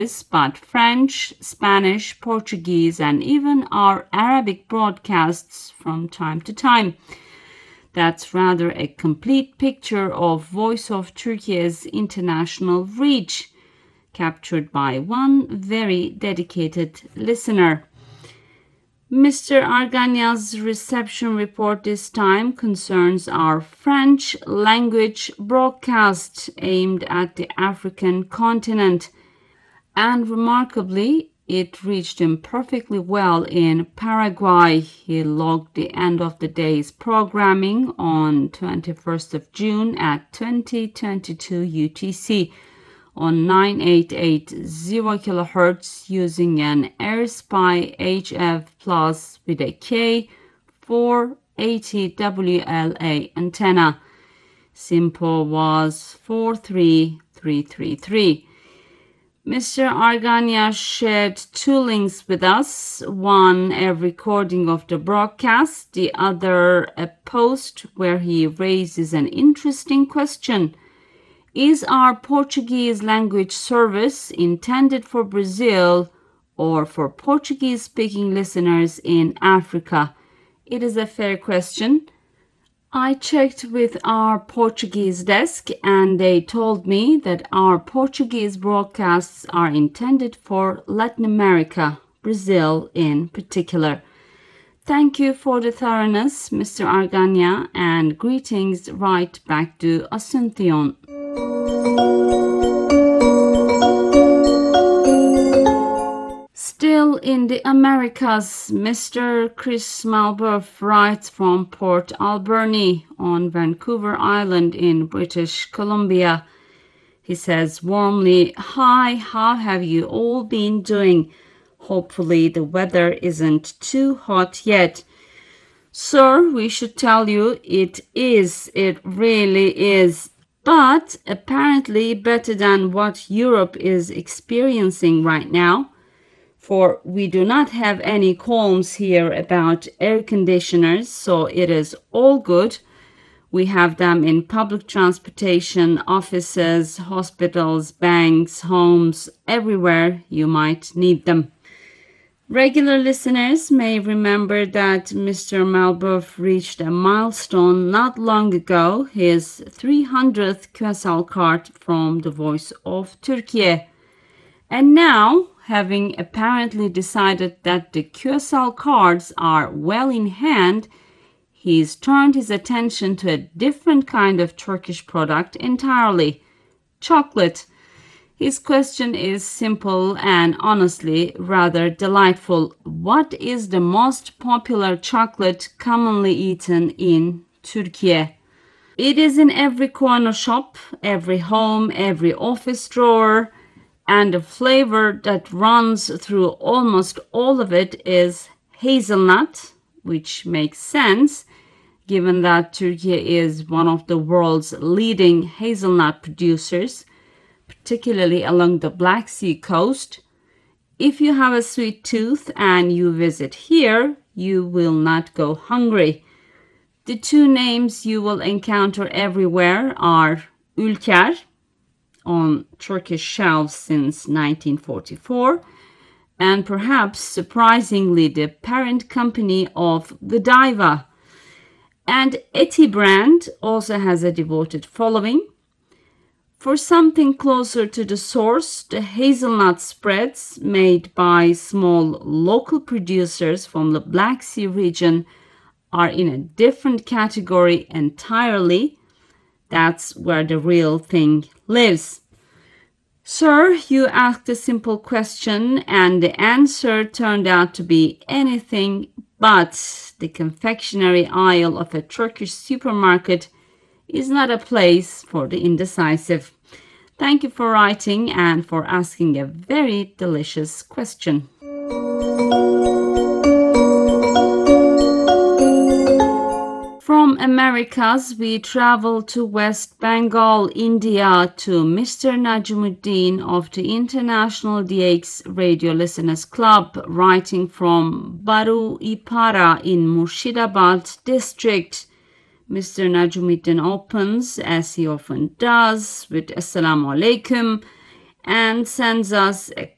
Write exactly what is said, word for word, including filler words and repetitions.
but French, Spanish, Portuguese, and even our Arabic broadcasts from time to time. That's rather a complete picture of Voice of Turkey's international reach, captured by one very dedicated listener. Mister Arganya's reception report this time concerns our French language broadcast aimed at the African continent. And remarkably, it reached him perfectly well in Paraguay. He logged the end of the day's programming on twenty-first of June at twenty twenty-two U T C on nine eight eight zero kilohertz using an AirSpy H F Plus with a K four eighty W L A antenna. SINPO was four three three three three. Mister Arganya shared two links with us, one a recording of the broadcast, the other a post where he raises an interesting question. Is our Portuguese language service intended for Brazil or for Portuguese-speaking listeners in Africa? It is a fair question. I checked with our Portuguese desk and they told me that our Portuguese broadcasts are intended for Latin America, Brazil in particular. Thank you for the thoroughness, Mister Arganya, and greetings right back to Asuncion. Still in the Americas, Mister Chris Malbeuf writes from Port Alberni on Vancouver Island in British Columbia. He says warmly, "Hi, how have you all been doing? Hopefully the weather isn't too hot yet." Sir, we should tell you it is, it really is, but apparently better than what Europe is experiencing right now. For we do not have any qualms here about air conditioners, so it is all good. We have them in public transportation, offices, hospitals, banks, homes, everywhere you might need them. Regular listeners may remember that Mister Malbeuf reached a milestone not long ago, his three hundredth Q S L card from the Voice of Turkey. And now, having apparently decided that the Q S L cards are well in hand, he's turned his attention to a different kind of Turkish product entirely, chocolate. His question is simple and honestly rather delightful. What is the most popular chocolate commonly eaten in Turkey? It is in every corner shop, every home, every office drawer, and the flavor that runs through almost all of it is hazelnut, which makes sense given that Turkey is one of the world's leading hazelnut producers, particularly along the Black Sea coast. If you have a sweet tooth and you visit here, you will not go hungry. The two names you will encounter everywhere are Ülker, on Turkish shelves since nineteen forty-four, and perhaps surprisingly the parent company of Godiva. And Eti brand also has a devoted following. For something closer to the source, the hazelnut spreads made by small local producers from the Black Sea region are in a different category entirely. That's where the real thing lives. Sir, you asked a simple question and the answer turned out to be anything but. The confectionery aisle of a Turkish supermarket is not a place for the indecisive. Thank you for writing and for asking a very delicious question. From Americas, we travel to West Bengal, India, to Mister Najmuddin of the International D X Radio Listeners Club, writing from Baru Ipara in Murshidabad district. Mister Najmuddin opens, as he often does, with Assalamu alaikum and sends us a